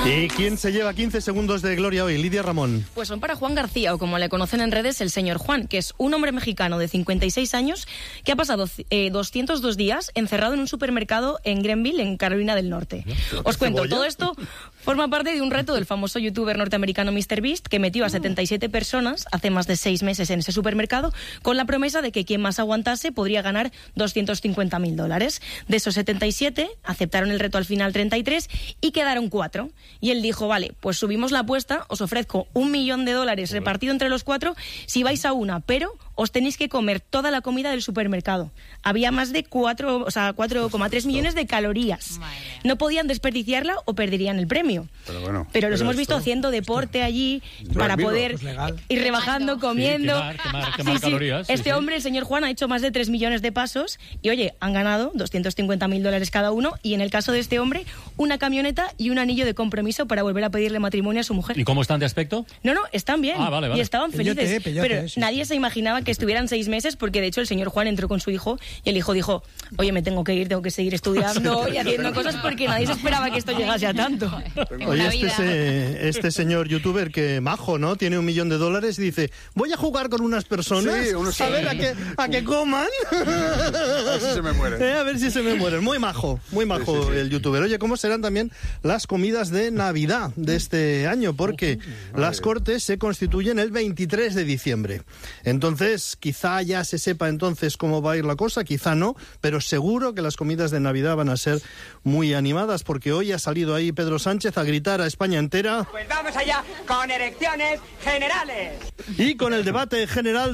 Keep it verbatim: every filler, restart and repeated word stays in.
¿Y quién se lleva quince segundos de gloria hoy? Lidia Ramón. Pues son para Juan García, o como le conocen en redes, el señor Juan, que es un hombre mexicano de cincuenta y seis años que ha pasado eh, doscientos dos días encerrado en un supermercado en Greenville, en Carolina del Norte. Os cuento, todo esto forma parte de un reto del famoso youtuber norteamericano míster Beast, que metió a setenta y siete personas hace más de seis meses en ese supermercado con la promesa de que quien más aguantase podría ganar doscientos cincuenta mil dólares. De esos setenta y siete, aceptaron el reto al final treinta y tres y quedaron cuatro. Y él dijo, vale, pues subimos la apuesta, os ofrezco un millón de dólares repartido entre los cuatro si vais a una, pero os tenéis que comer toda la comida del supermercado. Había más de cuatro, o sea, cuatro coma tres millones de calorías. No podían desperdiciarla o perderían el premio. Pero, bueno, pero los pero hemos visto esto, haciendo deporte esto, allí para poder ir rebajando, comiendo. Sí, quemar, quemar, quemar sí, sí. calorías. Sí, este sí. hombre, el señor Juan, ha hecho más de tres millones de pasos y, oye, han ganado doscientos cincuenta mil dólares cada uno y, en el caso de este hombre, una camioneta y un anillo de compromiso para volver a pedirle matrimonio a su mujer. ¿Y cómo están de aspecto? No, no, están bien. Ah, vale, vale. Y estaban Peyote, felices. eh, peyote, pero sí, nadie sí. se imaginaba que estuvieran seis meses, porque de hecho el señor Juan entró con su hijo y el hijo dijo, oye, me tengo que ir, tengo que seguir estudiando y haciendo cosas, porque nadie se esperaba que esto llegase a tanto. Oye, este, se, este señor youtuber que majo, ¿no? Tiene un millón de dólares y dice, voy a jugar con unas personas Sí, unos- a ver a que, a que coman. A ver si se me mueren. Eh, a ver si se me mueren. Muy majo, muy majo Sí, sí, sí. el youtuber. Oye, ¿cómo serán también las comidas de Navidad de este año? Porque las Cortes se constituyen el veintitrés de diciembre. Entonces, quizá ya se sepa entonces cómo va a ir la cosa, quizá no, pero seguro que las comidas de Navidad van a ser muy animadas, porque hoy ha salido ahí Pedro Sánchez a gritar a España entera. Pues vamos allá con elecciones generales. Y con el debate general